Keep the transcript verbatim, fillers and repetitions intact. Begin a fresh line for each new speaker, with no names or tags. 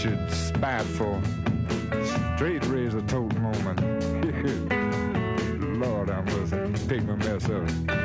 good-natured, spiteful, straight-razor toting moment. Lord, I must pick my mess up.